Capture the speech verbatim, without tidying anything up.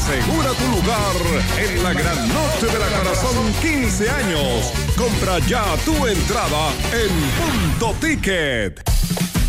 Asegura tu lugar en la gran noche de la Corazón quince años. Compra ya tu entrada en Punto Ticket.